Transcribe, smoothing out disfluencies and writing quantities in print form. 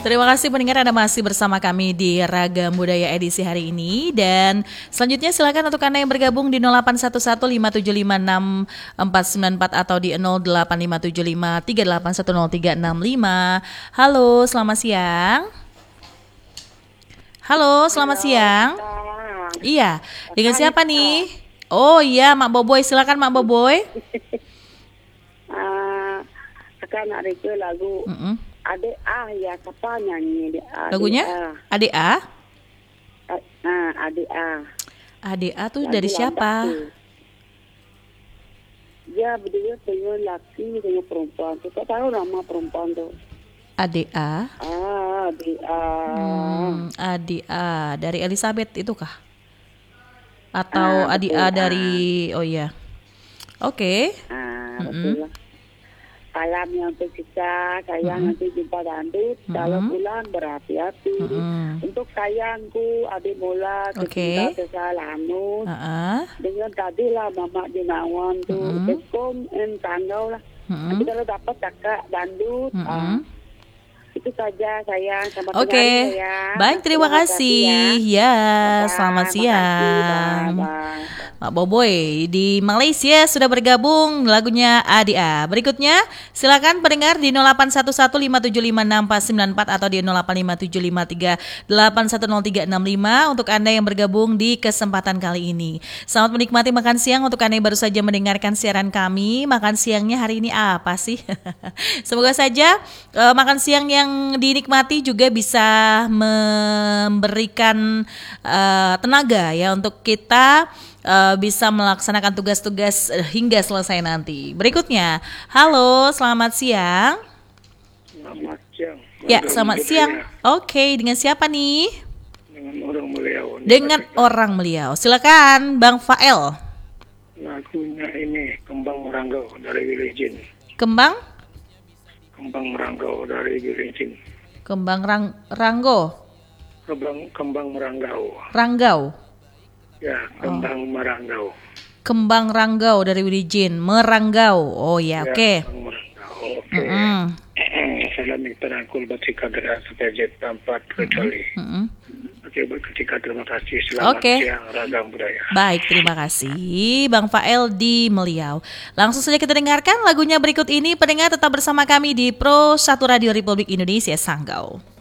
Terima kasih pendengar, Anda masih bersama kami di Ragam Budaya edisi hari ini. Dan selanjutnya silakan untuk Anda yang bergabung di 081157564494 atau di 085753810365. Halo, selamat siang. Halo, selamat siang. Iya, dengan siapa nih? Oh iya, Mak Boboy, silakan Mak Boboy. Akan ada ke lagu Adik A ya, siapa nyanyi dia? Lagunya Adik A? Adik A. Adik A tuh Lagu dari siapa? Dia berdua dengan laki dengan perempuan. Kita tahu nama perempuan tuh. Adik A? Adik A. Adik A dari Elizabeth itu kah? Atau Adik A dari oh iya. Oke. Betul lah. Salamnya untuk kita, sayang nanti jumpa dandut. Kalau pulang berhati-hati. Untuk sayangku, adik mula, kita kesalahanmu. Dengan tadi lah Mama Jinawan tuh, Tekom and Tanggau lah. Nanti kalau dapat kakak dandut, itu saja sayang. Oke, baik, terima kasih. Ya, selamat siang. Mak Boboy di Malaysia sudah bergabung lagunya ADA. Berikutnya silakan pendengar di 081157564494 atau di 085753810365 untuk Anda yang bergabung di kesempatan kali ini. Selamat menikmati makan siang untuk Anda yang baru saja mendengarkan siaran kami. Makan siangnya hari ini apa sih? Semoga saja makan siang yang dinikmati juga bisa memberikan tenaga ya untuk kita bisa melaksanakan tugas-tugas hingga selesai nanti. Berikutnya, halo, selamat siang. Selamat siang. Ya, selamat siang. Oke, dengan siapa nih? Dengan orang Meliau. Dengan orang Meliau. Silakan, Bang Fael. Lagunya ini Kembang Meranggau dari Wilijin. Kembang Meranggau dari Wilijin. Kembang Ranggo. Kembang Meranggau. Ranggau. Ya, Kembang Meranggau. Kembang Ranggau dari Wilijin. Meranggau. Oh ya, oke. Kembang Meranggau. Oke. Salam terangkul batika gerak sepejet tempat kecuali. Oke, berketika terima kasih. Selamat siang Ragam Budaya. Baik, terima kasih Bang Fael di Meliau. Langsung saja kita dengarkan lagunya berikut ini. Pendengar tetap bersama kami di Pro 1 Radio Republik Indonesia Sanggau.